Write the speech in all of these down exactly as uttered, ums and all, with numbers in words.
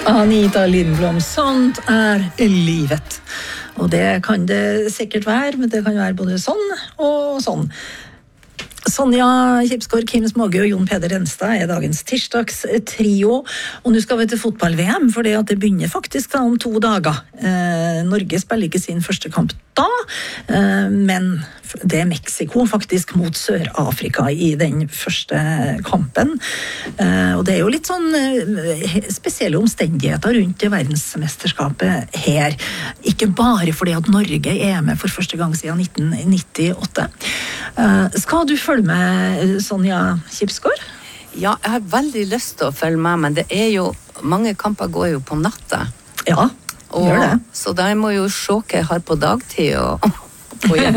Anita Lindblom, sånt er livet. Og det kan det sikkert være, men det kan være både sånn og sånn. Sonja Kipsgaard, Kim Småge og Jon Peder Renstad er dagens tirsdags trio. Og nå skal vi til fotball-V M, for det, det begynner faktisk da om to dager. Eh, Norge spiller ikke sin første kamp da, eh, men det er Mexico faktisk mot Sør-Afrika i den første kampen. Eh, og det er jo litt sånn eh, spesielle omstendigheter rundt det verdensmesterskapet her. Ikke bare fordi at Norge er med for første gang siden nitten nittiåtte. Eh, skal du følge med, Sonja Kipsgaard? Ja, jeg har veldig lyst til å følge med, men det er jo, mange kamper går jo på natta. Ja, og, gjør det. Så da må jeg jo se hva jeg har på dagtid, og, og ja,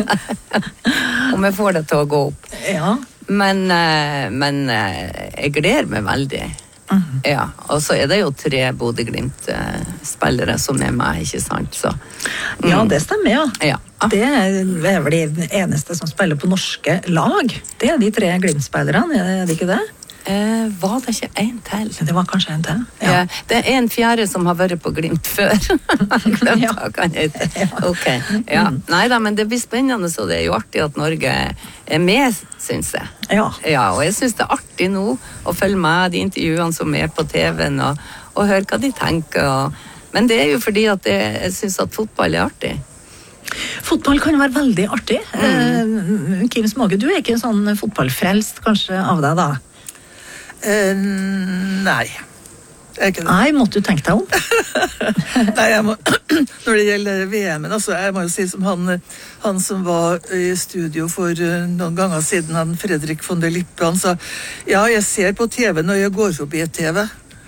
om jeg får det til å gå opp. Ja. Men, men jeg gleder meg veldig. Mm-hmm. Ja, og så er det jo tre Bodø-Glimt-spillere som er med, ikke sant? Så, mm. Ja, det stemmer, ja. Ja. Det er vel de eneste som spiller på norske lag. Det er de tre Glimt-spillerne, er det ikke det? Eh, var det ikke en til? Det var kanskje en til, ja. Ja, det er en fjerde som har vært på Glimt før. Glemt ja. Hva han heter. Ok, ja. Neida, men det blir spennende, så det er jo artig at Norge er med, synes jeg. Ja. Ja, og jeg synes det er artig nå å følge med de intervjuene som er på T V-en, og, og høre hva de tenker. Og, men det er jo fordi at jeg, jeg synes at fotball er artig. Fotball kan være veldig artig. Mm. Uh, Kim Småge, du er ikke en sånn fotballfrelst kanskje av deg da? Uh, nei. Nei, måtte du tenke deg om? Nei, jeg må, når det gjelder V M-en, altså, jeg må jo si som han, han som var i studio for uh, noen ganger siden, han Fredrik von der Lippe, han sa, ja, jeg ser på T V når jeg går forbi et T V.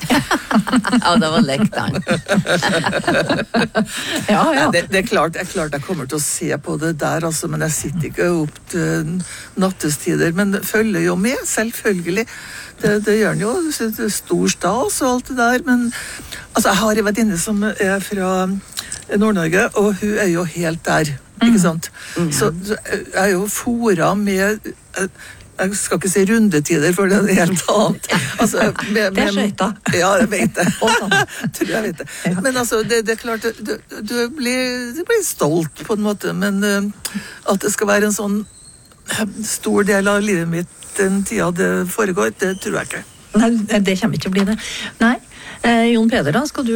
Ja, det var lekt han. Ja, ja. Det, det er klart, jeg, klart jeg kommer til å se på det der, altså, men jeg sitter ikke opp til nattestider, men følger jo med, selvfølgelig. Det, det gjør han jo, det er stor stas og alt det der, men altså, jeg har en venninne som er fra Nord-Norge, og hun er jo helt der, ikke sant? Mm. Så, så jeg er jo fora med... Jeg skal ikke si rundetider, for det er det helt annet. Altså, med, med, det er skjøyta. Ja, jeg vet det. Tror jeg vet det. Men altså, det, det er klart, du, du, blir, du blir stolt på en måte, men uh, at det skal være en sånn stor del av livet mitt den tida det foregår, det tror jeg ikke. Nei, det kommer ikke å bli det. Nei. Eh, Jon Peder, da, skal du,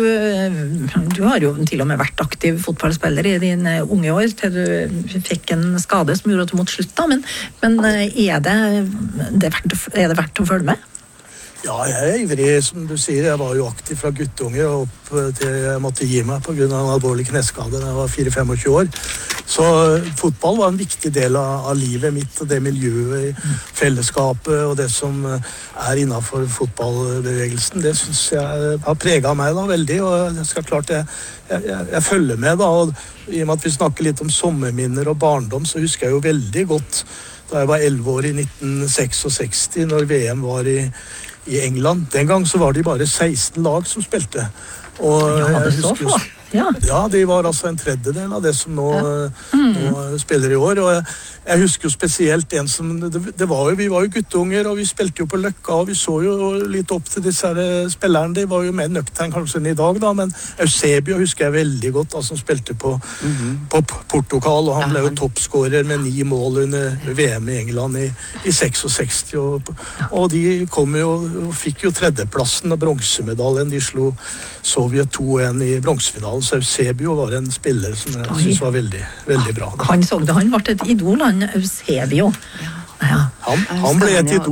du har jo til og med vært aktiv fotballspiller i dine unge år, til du fikk en skade som gjorde at du måtte slutte, men, men er, det, det verdt, er det verdt å følge med? Ja, jeg er ivrig, som du sier. Jeg var jo aktiv fra guttunge og opp til jeg måtte gi meg på grunn av en alvorlig kneskade da jeg var fire-femogtjue år. Så fotball var en viktig del av, av livet mitt, og det miljøet, fellesskapet og det som er innenfor fotballbevegelsen. Det synes jeg har preget meg da veldig, og det skal klart jeg, jeg, jeg, jeg følger med da. Og i og med at vi snakker litt om sommerminner og barndom, så husker jeg jo veldig godt da jeg var elleve år i nitten sekstiseks, når V M var i i England. Den gang så var de bare seksten lag som spilte. Og ja, det så for. Ja. Ja, de var altså en tredjedel av det som nå, ja. mm. nå spiller i år. Og jeg, jeg husker jo spesielt en som, det, det var jo, vi var jo guttunger, og vi spilte jo på Løkka, og vi så jo litt opp til disse her spillerne. De var jo mer nøktern kanskje enn i dag da, men Eusebio husker jeg veldig godt, da, som spilte på, mm-hmm. på Portugal, og han ja, ble jo toppskårer med ni mål under V M i England i, i sekstiseks. Og, og de kom jo, og fikk jo tredjeplassen og bronsemedaljen. De slo Sovjet to en i bronsefinalen. Så Eusebio var en spiller som jeg synes var veldig, veldig bra. Han så det, han ble et idol, han Eusebio. Ja. Han, han ble et idol.